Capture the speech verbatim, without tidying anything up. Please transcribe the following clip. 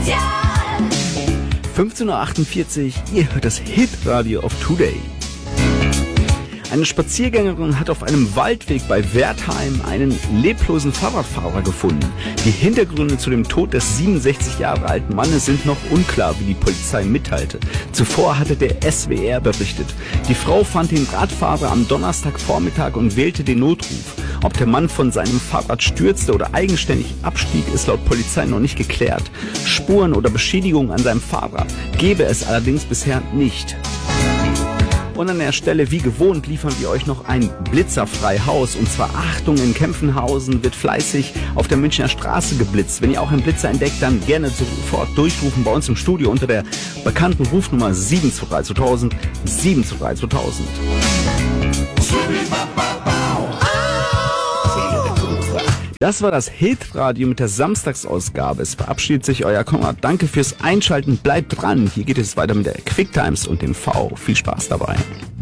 fünfzehn Uhr achtundvierzig, ihr hört das Hitradio of Today. Eine Spaziergängerin hat auf einem Waldweg bei Wertheim einen leblosen Fahrradfahrer gefunden. Die Hintergründe zu dem Tod des siebenundsechzig Jahre alten Mannes sind noch unklar, wie die Polizei mitteilte. Zuvor hatte der S W R berichtet. Die Frau fand den Radfahrer am Donnerstagvormittag und wählte den Notruf. Ob der Mann von seinem Fahrrad stürzte oder eigenständig abstieg, ist laut Polizei noch nicht geklärt. Spuren oder Beschädigungen an seinem Fahrrad gäbe es allerdings bisher nicht. Und an der Stelle, wie gewohnt, liefern wir euch noch ein blitzerfrei Haus. Und zwar Achtung, in Kempfenhausen wird fleißig auf der Münchner Straße geblitzt. Wenn ihr auch einen Blitzer entdeckt, dann gerne sofort durchrufen bei uns im Studio unter der bekannten Rufnummer sieben zwei drei zweitausend, sieben zwei drei zweitausend. Das war das Hitradio mit der Samstagsausgabe. Es verabschiedet sich euer Konrad. Danke fürs Einschalten. Bleibt dran. Hier geht es weiter mit der Quicktimes und dem V. Viel Spaß dabei.